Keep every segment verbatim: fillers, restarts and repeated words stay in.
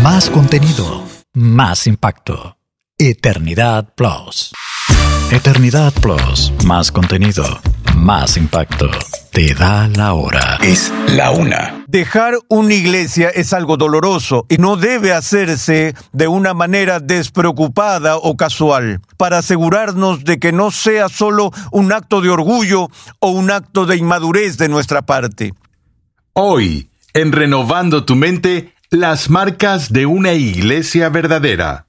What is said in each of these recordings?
Más contenido, más impacto. Eternidad Plus. Eternidad Plus, más contenido, más impacto. Te da la hora. Es la una. Dejar una iglesia es algo doloroso y no debe hacerse de una manera despreocupada o casual, para asegurarnos de que no sea solo un acto de orgullo o un acto de inmadurez de nuestra parte. Hoy, en Renovando tu Mente, las marcas de una iglesia verdadera.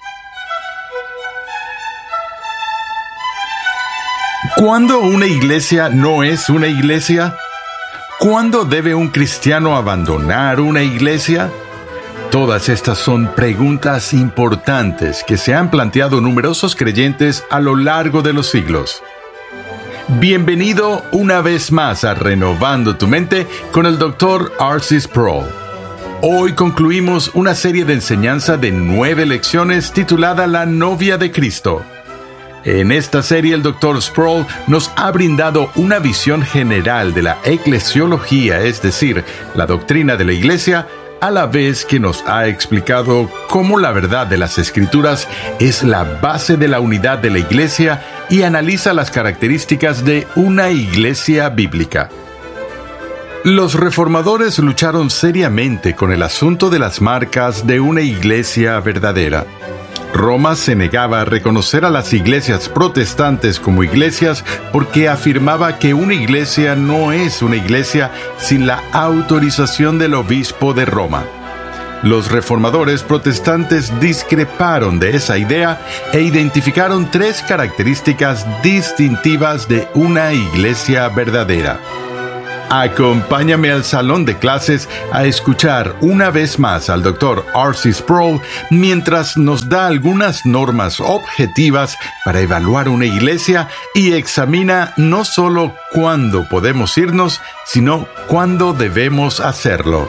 ¿Cuándo una iglesia no es una iglesia? ¿Cuándo debe un cristiano abandonar una iglesia? Todas estas son preguntas importantes que se han planteado numerosos creyentes a lo largo de los siglos. Bienvenido una vez más a Renovando tu Mente con el doctor R C Sproul. Hoy concluimos una serie de enseñanza de nueve lecciones titulada La novia de Cristo. En esta serie el doctor Sproul nos ha brindado una visión general de la eclesiología, es decir, la doctrina de la iglesia, a la vez que nos ha explicado cómo la verdad de las Escrituras es la base de la unidad de la iglesia y analiza las características de una iglesia bíblica. Los reformadores lucharon seriamente con el asunto de las marcas de una iglesia verdadera. Roma se negaba a reconocer a las iglesias protestantes como iglesias porque afirmaba que una iglesia no es una iglesia sin la autorización del obispo de Roma. Los reformadores protestantes discreparon de esa idea e identificaron tres características distintivas de una iglesia verdadera. Acompáñame al salón de clases a escuchar una vez más al doctor R C Sproul mientras nos da algunas normas objetivas para evaluar una iglesia y examina no solo cuándo podemos irnos, sino cuándo debemos hacerlo.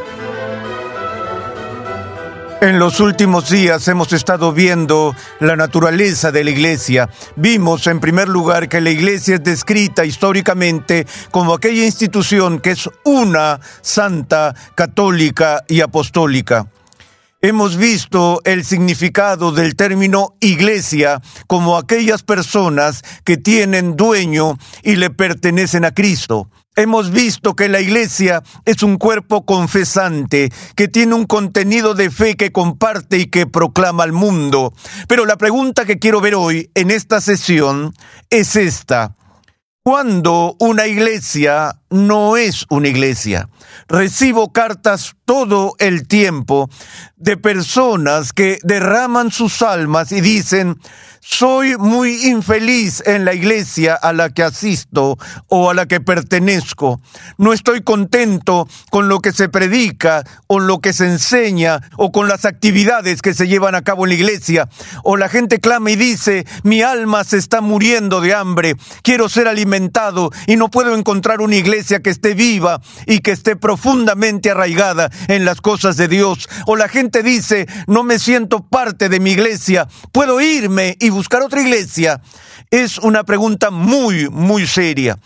En los últimos días hemos estado viendo la naturaleza de la iglesia. Vimos, en primer lugar, que la iglesia es descrita históricamente como aquella institución que es una, santa, católica y apostólica. Hemos visto el significado del término iglesia como aquellas personas que tienen dueño y le pertenecen a Cristo. Hemos visto que la iglesia es un cuerpo confesante, que tiene un contenido de fe que comparte y que proclama al mundo. Pero la pregunta que quiero ver hoy en esta sesión es esta: ¿cuándo una iglesia no es una iglesia? Recibo cartas todo el tiempo de personas que derraman sus almas y dicen: soy muy infeliz en la iglesia a la que asisto o a la que pertenezco. No estoy contento con lo que se predica o lo que se enseña o con las actividades que se llevan a cabo en la iglesia. O la gente clama y dice: mi alma se está muriendo de hambre, quiero ser alimentado y no puedo encontrar una iglesia que esté viva y que esté profundamente arraigada en las cosas de Dios. O la gente dice: no me siento parte de mi iglesia, puedo irme y buscar otra iglesia. Es una pregunta muy, muy seria.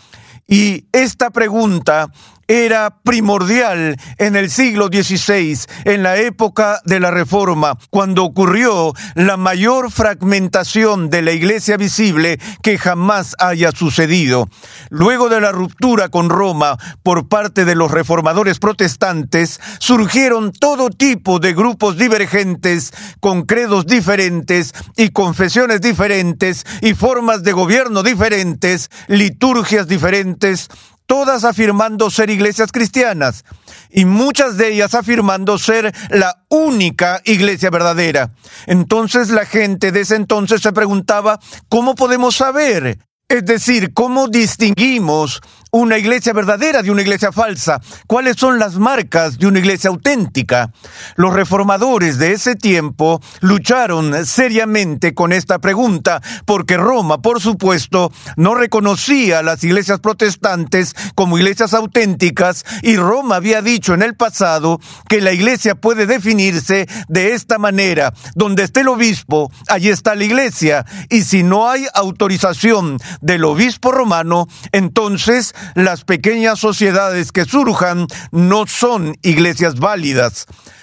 Y esta pregunta era primordial en el siglo dieciséis, en la época de la Reforma, cuando ocurrió la mayor fragmentación de la iglesia visible que jamás haya sucedido. Luego de la ruptura con Roma por parte de los reformadores protestantes, surgieron todo tipo de grupos divergentes, con credos diferentes y confesiones diferentes y formas de gobierno diferentes, liturgias diferentes, todas afirmando ser iglesias cristianas, y muchas de ellas afirmando ser la única iglesia verdadera. Entonces la gente de ese entonces se preguntaba: ¿cómo podemos saber? Es decir, ¿cómo distinguimos una iglesia verdadera de una iglesia falsa? ¿Cuáles son las marcas de una iglesia auténtica? Los reformadores de ese tiempo lucharon seriamente con esta pregunta, porque Roma, por supuesto, no reconocía a las iglesias protestantes como iglesias auténticas, y Roma había dicho en el pasado que la iglesia puede definirse de esta manera: donde esté el obispo, allí está la iglesia, y si no hay autorización del obispo romano, entonces las pequeñas sociedades que surjan no son iglesias válidas.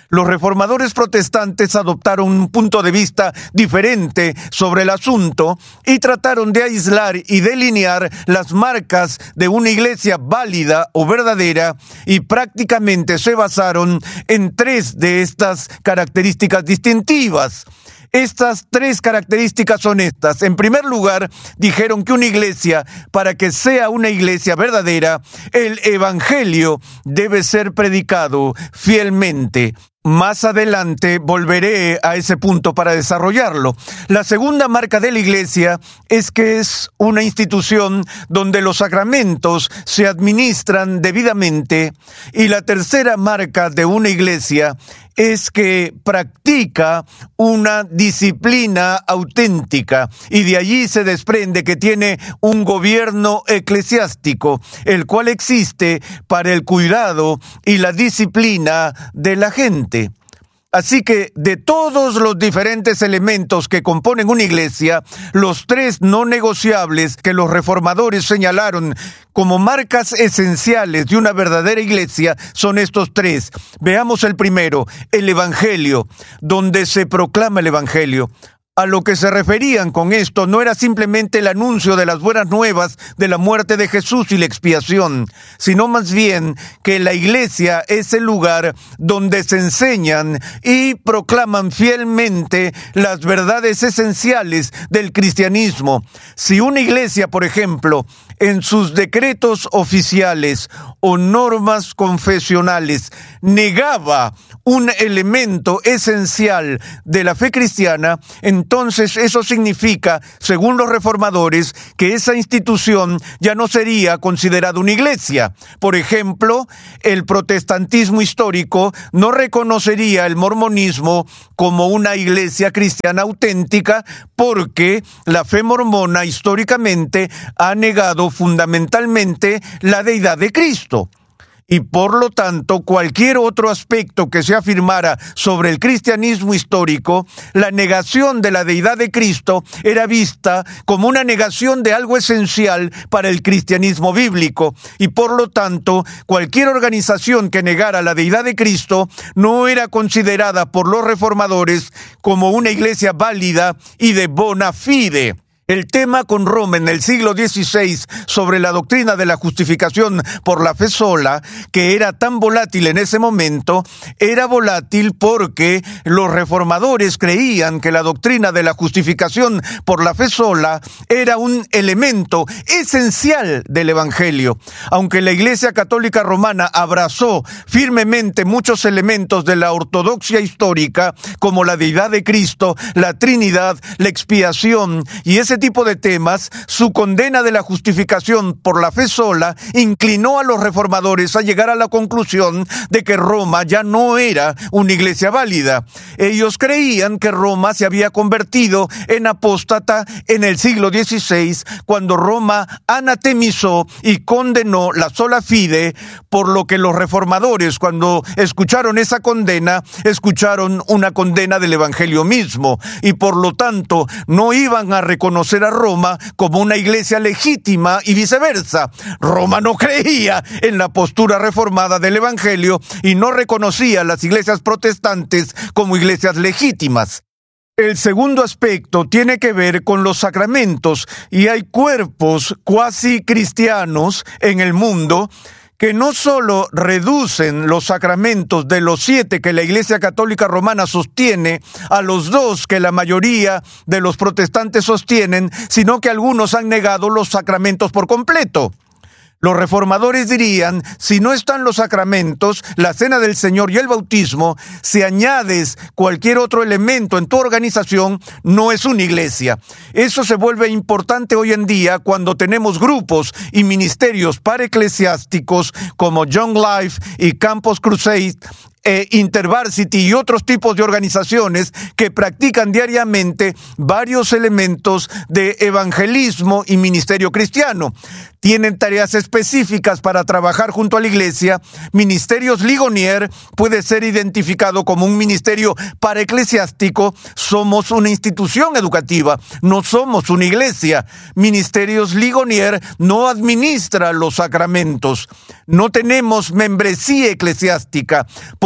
Los reformadores protestantes adoptaron un punto de vista diferente sobre el asunto y trataron de aislar y delinear las marcas de una iglesia válida o verdadera, y prácticamente se basaron en tres de estas características distintivas. Estas tres características son estas. En primer lugar, dijeron que una iglesia, para que sea una iglesia verdadera, el evangelio debe ser predicado fielmente. Más adelante volveré a ese punto para desarrollarlo. La segunda marca de la iglesia es que es una institución donde los sacramentos se administran debidamente. Y la tercera marca de una iglesia es que practica una disciplina auténtica, y de allí se desprende que tiene un gobierno eclesiástico, el cual existe para el cuidado y la disciplina de la gente. Así que de todos los diferentes elementos que componen una iglesia, los tres no negociables que los reformadores señalaron como marcas esenciales de una verdadera iglesia son estos tres. Veamos el primero, el evangelio, donde se proclama el evangelio. A lo que se referían con esto no era simplemente el anuncio de las buenas nuevas de la muerte de Jesús y la expiación, sino más bien que la iglesia es el lugar donde se enseñan y proclaman fielmente las verdades esenciales del cristianismo. Si una iglesia, por ejemplo, en sus decretos oficiales o normas confesionales negaba un elemento esencial de la fe cristiana, entonces eso significa, según los reformadores, que esa institución ya no sería considerada una iglesia. Por ejemplo, el protestantismo histórico no reconocería el mormonismo como una iglesia cristiana auténtica, porque la fe mormona históricamente ha negado fundamentalmente la deidad de Cristo. Y por lo tanto, cualquier otro aspecto que se afirmara sobre el cristianismo histórico, la negación de la deidad de Cristo era vista como una negación de algo esencial para el cristianismo bíblico. Y por lo tanto, cualquier organización que negara la deidad de Cristo no era considerada por los reformadores como una iglesia válida y de bona fide. El tema con Roma en el siglo dieciséis sobre la doctrina de la justificación por la fe sola, que era tan volátil en ese momento, era volátil porque los reformadores creían que la doctrina de la justificación por la fe sola era un elemento esencial del evangelio. Aunque la Iglesia Católica Romana abrazó firmemente muchos elementos de la ortodoxia histórica, como la deidad de Cristo, la Trinidad, la expiación y ese tipo de temas, su condena de la justificación por la fe sola inclinó a los reformadores a llegar a la conclusión de que Roma ya no era una iglesia válida. Ellos creían que Roma se había convertido en apóstata en el siglo dieciséis, cuando Roma anatemizó y condenó la sola fide, por lo que los reformadores, cuando escucharon esa condena, escucharon una condena del evangelio mismo, y por lo tanto no iban a reconocer a Roma como una iglesia legítima y viceversa. Roma no creía en la postura reformada del evangelio y no reconocía a las iglesias protestantes como iglesias legítimas. El segundo aspecto tiene que ver con los sacramentos, y hay cuerpos cuasi cristianos en el mundo que no solo reducen los sacramentos de los siete que la Iglesia Católica Romana sostiene a los dos que la mayoría de los protestantes sostienen, sino que algunos han negado los sacramentos por completo. Los reformadores dirían, si no están los sacramentos, la cena del Señor y el bautismo, si añades cualquier otro elemento en tu organización, no es una iglesia. Eso se vuelve importante hoy en día cuando tenemos grupos y ministerios paraeclesiásticos como Young Life y Campus Crusade, E InterVarsity y otros tipos de organizaciones que practican diariamente varios elementos de evangelismo y ministerio cristiano. Tienen tareas específicas para trabajar junto a la iglesia. Ministerios Ligonier puede ser identificado como un ministerio paraeclesiástico. Somos una institución educativa, no somos una iglesia. Ministerios Ligonier no administra los sacramentos. No tenemos membresía eclesiástica, por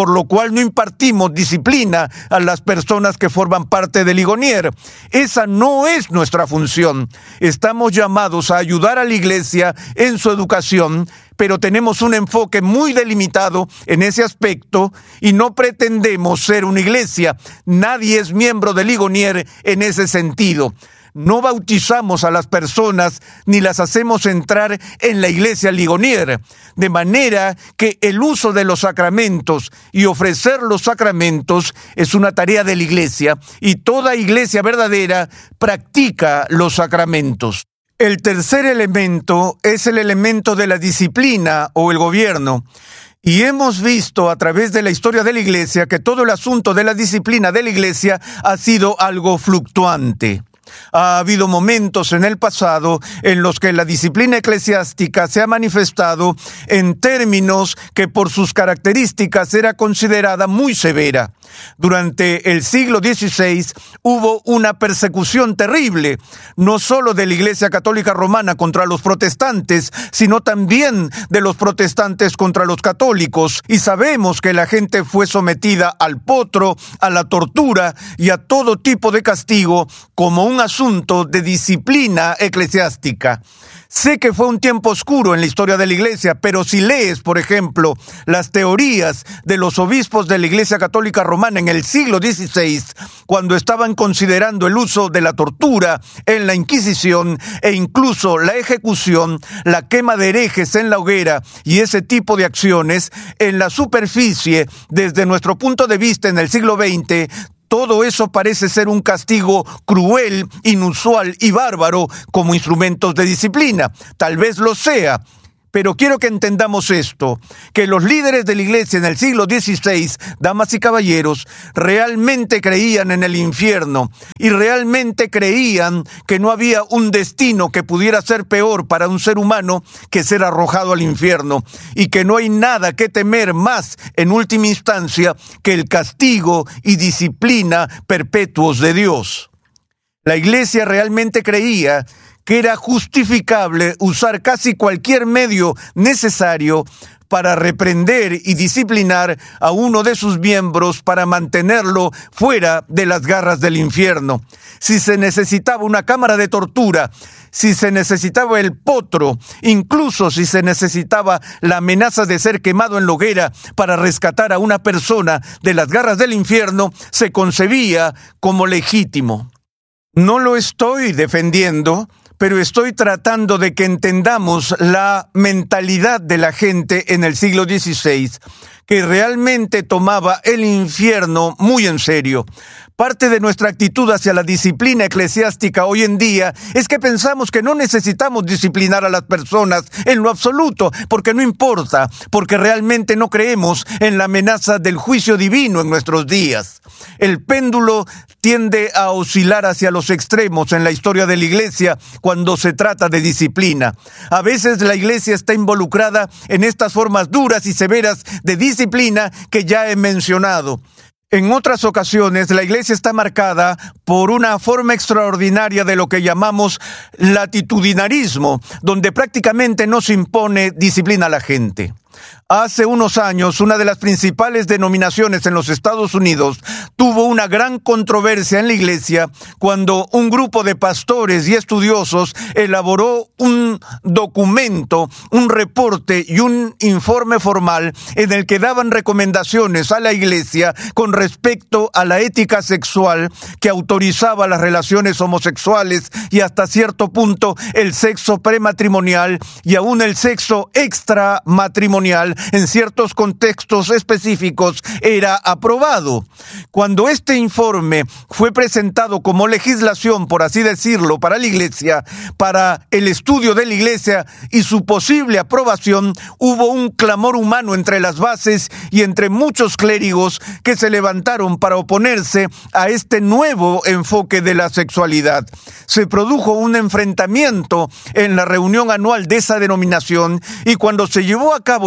lo cual no impartimos disciplina a las personas que forman parte de Ligonier. Esa no es nuestra función. Estamos llamados a ayudar a la iglesia en su educación, pero tenemos un enfoque muy delimitado en ese aspecto y no pretendemos ser una iglesia. Nadie es miembro de Ligonier en ese sentido. No bautizamos a las personas ni las hacemos entrar en la iglesia Ligonier, de manera que el uso de los sacramentos y ofrecer los sacramentos es una tarea de la iglesia, y toda iglesia verdadera practica los sacramentos. El tercer elemento es el elemento de la disciplina o el gobierno. Y hemos visto a través de la historia de la iglesia que todo el asunto de la disciplina de la iglesia ha sido algo fluctuante. Ha habido momentos en el pasado en los que la disciplina eclesiástica se ha manifestado en términos que por sus características era considerada muy severa. Durante el siglo dieciséis hubo una persecución terrible, no solo de la Iglesia Católica Romana contra los protestantes, sino también de los protestantes contra los católicos, y sabemos que la gente fue sometida al potro, a la tortura y a todo tipo de castigo como un asunto de disciplina eclesiástica. Sé que fue un tiempo oscuro en la historia de la Iglesia, pero si lees, por ejemplo, las teorías de los obispos de la Iglesia Católica Romana en el siglo dieciséis, cuando estaban considerando el uso de la tortura en la Inquisición e incluso la ejecución, la quema de herejes en la hoguera y ese tipo de acciones, en la superficie, desde nuestro punto de vista en el siglo veinte, todo eso parece ser un castigo cruel, inusual y bárbaro como instrumentos de disciplina. Tal vez lo sea, pero quiero que entendamos esto, que los líderes de la iglesia en el siglo dieciséis, damas y caballeros, realmente creían en el infierno y realmente creían que no había un destino que pudiera ser peor para un ser humano que ser arrojado al infierno, y que no hay nada que temer más en última instancia que el castigo y disciplina perpetuos de Dios. La iglesia realmente creía que era justificable usar casi cualquier medio necesario para reprender y disciplinar a uno de sus miembros para mantenerlo fuera de las garras del infierno. Si se necesitaba una cámara de tortura, si se necesitaba el potro, incluso si se necesitaba la amenaza de ser quemado en la hoguera para rescatar a una persona de las garras del infierno, se concebía como legítimo. No lo estoy defendiendo, pero estoy tratando de que entendamos la mentalidad de la gente en el siglo dieciséis, que realmente tomaba el infierno muy en serio. Parte de nuestra actitud hacia la disciplina eclesiástica hoy en día es que pensamos que no necesitamos disciplinar a las personas en lo absoluto, porque no importa, porque realmente no creemos en la amenaza del juicio divino en nuestros días. El péndulo tiende a oscilar hacia los extremos en la historia de la iglesia cuando se trata de disciplina. A veces la iglesia está involucrada en estas formas duras y severas de disciplina que ya he mencionado. En otras ocasiones, la iglesia está marcada por una forma extraordinaria de lo que llamamos latitudinarismo, donde prácticamente no se impone disciplina a la gente. Hace unos años, una de las principales denominaciones en los Estados Unidos tuvo una gran controversia en la iglesia cuando un grupo de pastores y estudiosos elaboró un documento, un reporte y un informe formal en el que daban recomendaciones a la iglesia con respecto a la ética sexual que autorizaba las relaciones homosexuales y hasta cierto punto el sexo prematrimonial y aún el sexo extramatrimonial en ciertos contextos específicos era aprobado. Cuando este informe fue presentado como legislación, por así decirlo, para la iglesia, para el estudio de la iglesia y su posible aprobación, hubo un clamor humano entre las bases y entre muchos clérigos que se levantaron para oponerse a este nuevo enfoque de la sexualidad. Se produjo un enfrentamiento en la reunión anual de esa denominación, y cuando se llevó a cabo la votación,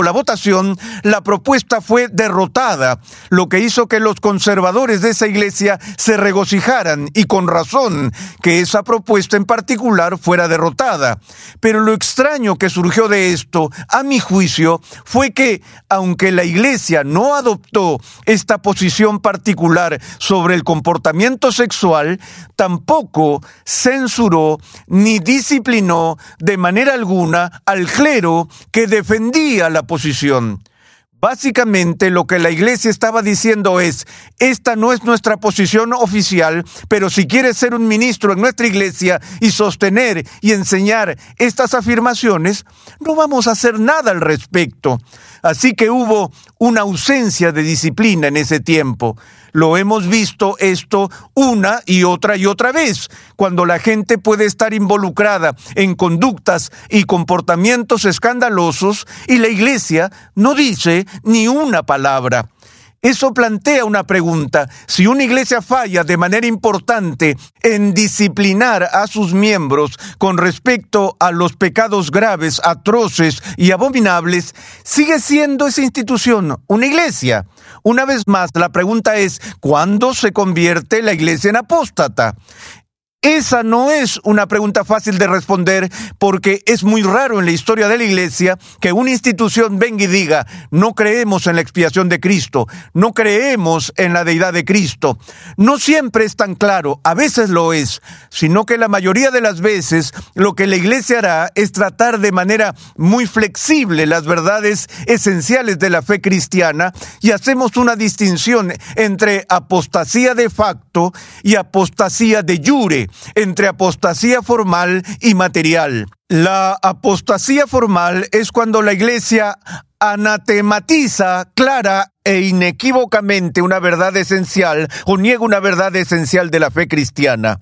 ocasión, la propuesta fue derrotada, lo que hizo que los conservadores de esa iglesia se regocijaran, y con razón, que esa propuesta en particular fuera derrotada. Pero lo extraño que surgió de esto, a mi juicio, fue que, aunque la iglesia no adoptó esta posición particular sobre el comportamiento sexual, tampoco censuró ni disciplinó de manera alguna al clero que defendía la posición. Básicamente lo que la iglesia estaba diciendo es: esta no es nuestra posición oficial, pero si quieres ser un ministro en nuestra iglesia y sostener y enseñar estas afirmaciones, no vamos a hacer nada al respecto. Así que hubo una ausencia de disciplina en ese tiempo. Lo hemos visto esto una y otra y otra vez, cuando la gente puede estar involucrada en conductas y comportamientos escandalosos y la iglesia no dice ni una palabra. Eso plantea una pregunta: si una iglesia falla de manera importante en disciplinar a sus miembros con respecto a los pecados graves, atroces y abominables, ¿sigue siendo esa institución una iglesia? Una vez más, la pregunta es: ¿cuándo se convierte la iglesia en apóstata? Esa no es una pregunta fácil de responder, porque es muy raro en la historia de la iglesia que una institución venga y diga: no creemos en la expiación de Cristo, no creemos en la deidad de Cristo. No siempre es tan claro, a veces lo es, sino que la mayoría de las veces lo que la iglesia hará es tratar de manera muy flexible las verdades esenciales de la fe cristiana, y hacemos una distinción entre apostasía de facto y apostasía de jure, entre apostasía formal y material. La apostasía formal es cuando la iglesia anatematiza clara e inequívocamente una verdad esencial o niega una verdad esencial de la fe cristiana.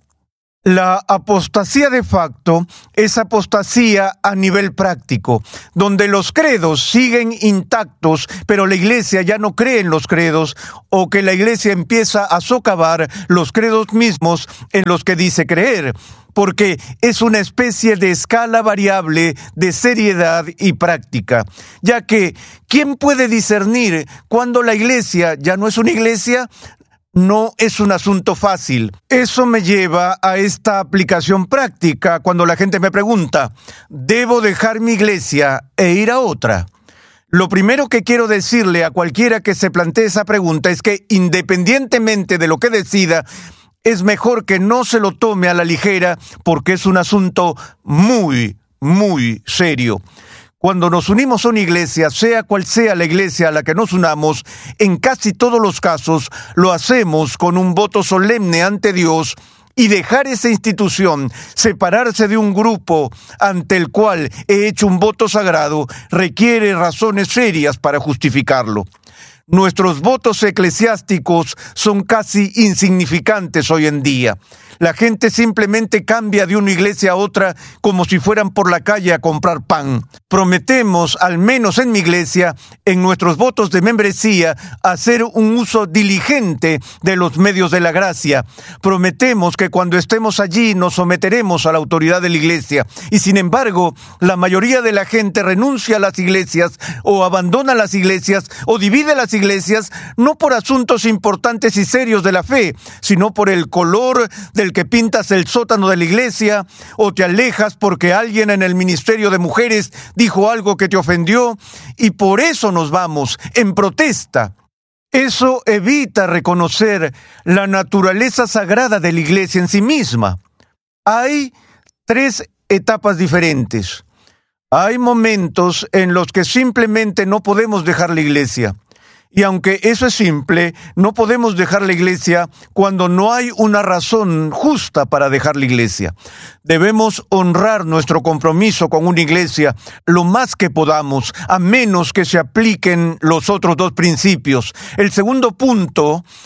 La apostasía de facto es apostasía a nivel práctico, donde los credos siguen intactos, pero la iglesia ya no cree en los credos, o que la iglesia empieza a socavar los credos mismos en los que dice creer, porque es una especie de escala variable de seriedad y práctica, ya que ¿quién puede discernir cuándo la iglesia ya no es una iglesia? No es un asunto fácil. Eso me lleva a esta aplicación práctica cuando la gente me pregunta: ¿debo dejar mi iglesia e ir a otra? Lo primero que quiero decirle a cualquiera que se plantee esa pregunta es que, independientemente de lo que decida, es mejor que no se lo tome a la ligera, porque es un asunto muy, muy serio. Cuando nos unimos a una iglesia, sea cual sea la iglesia a la que nos unamos, en casi todos los casos lo hacemos con un voto solemne ante Dios, y dejar esa institución, separarse de un grupo ante el cual he hecho un voto sagrado, requiere razones serias para justificarlo. Nuestros votos eclesiásticos son casi insignificantes hoy en día. La gente simplemente cambia de una iglesia a otra como si fueran por la calle a comprar pan. Prometemos, al menos en mi iglesia, en nuestros votos de membresía, hacer un uso diligente de los medios de la gracia. Prometemos que cuando estemos allí nos someteremos a la autoridad de la iglesia. Y sin embargo, la mayoría de la gente renuncia a las iglesias, o abandona las iglesias, o divide las iglesias, no por asuntos importantes y serios de la fe, sino por el color del que pintas el sótano de la iglesia, o te alejas porque alguien en el ministerio de mujeres dijo algo que te ofendió, y por eso nos vamos, en protesta. Eso evita reconocer la naturaleza sagrada de la iglesia en sí misma. Hay tres etapas diferentes. Hay momentos en los que simplemente no podemos dejar la iglesia. Y aunque eso es simple, no podemos dejar la iglesia cuando no hay una razón justa para dejar la iglesia. Debemos honrar nuestro compromiso con una iglesia lo más que podamos, a menos que se apliquen los otros dos principios. El segundo punto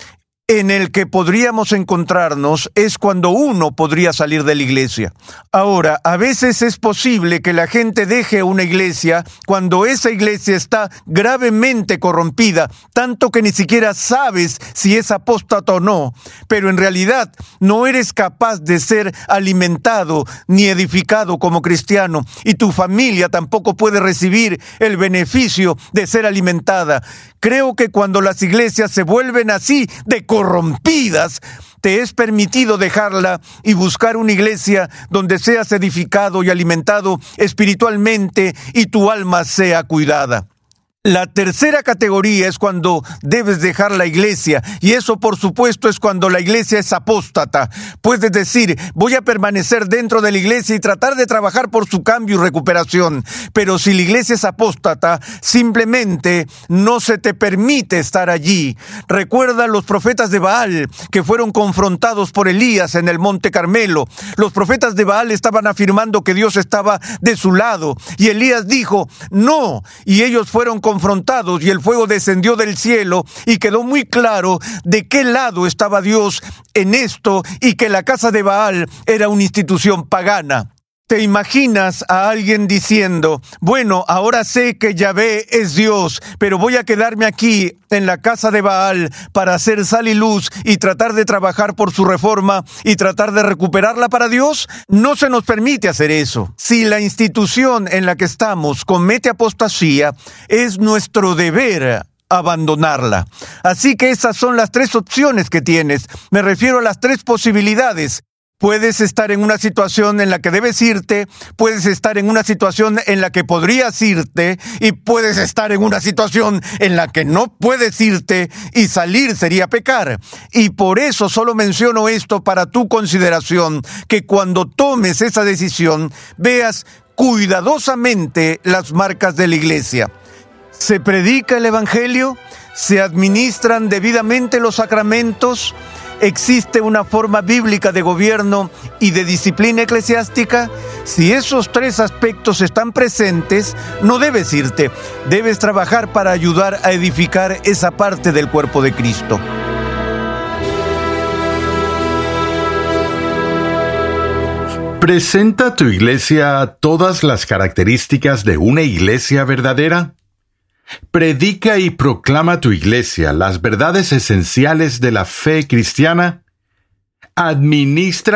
en el que podríamos encontrarnos es cuando uno podría salir de la iglesia. Ahora, a veces es posible que la gente deje una iglesia cuando esa iglesia está gravemente corrompida, tanto que ni siquiera sabes si es apóstata o no, pero en realidad no eres capaz de ser alimentado ni edificado como cristiano, y tu familia tampoco puede recibir el beneficio de ser alimentada. Creo que cuando las iglesias se vuelven así de corrompidas, te es permitido dejarla y buscar una iglesia donde seas edificado y alimentado espiritualmente y tu alma sea cuidada. La tercera categoría es cuando debes dejar la iglesia, y eso por supuesto es cuando la iglesia es apóstata. Puedes decir, voy a permanecer dentro de la iglesia y tratar de trabajar por su cambio y recuperación, pero si la iglesia es apóstata, simplemente no se te permite estar allí. Recuerda los profetas de Baal que fueron confrontados por Elías en el Monte Carmelo. Los profetas de Baal estaban afirmando que Dios estaba de su lado, y Elías dijo, no, y ellos fueron confrontados confrontados y el fuego descendió del cielo y quedó muy claro de qué lado estaba Dios en esto y que la casa de Baal era una institución pagana. ¿Te imaginas a alguien diciendo, bueno, ahora sé que Yahvé es Dios, pero voy a quedarme aquí en la casa de Baal para hacer sal y luz y tratar de trabajar por su reforma y tratar de recuperarla para Dios? No se nos permite hacer eso. Si la institución en la que estamos comete apostasía, es nuestro deber abandonarla. Así que esas son las tres opciones que tienes. Me refiero a las tres posibilidades. Puedes estar en una situación en la que debes irte, puedes estar en una situación en la que podrías irte, y puedes estar en una situación en la que no puedes irte, y salir sería pecar. Y por eso solo menciono esto para tu consideración, que cuando tomes esa decisión, veas cuidadosamente las marcas de la iglesia. ¿Se predica el evangelio? ¿Se administran debidamente los sacramentos? ¿Existe una forma bíblica de gobierno y de disciplina eclesiástica? Si esos tres aspectos están presentes, no debes irte. Debes trabajar para ayudar a edificar esa parte del cuerpo de Cristo. ¿Presenta tu iglesia todas las características de una iglesia verdadera? ¿Predica y proclama tu iglesia las verdades esenciales de la fe cristiana? ¿Administra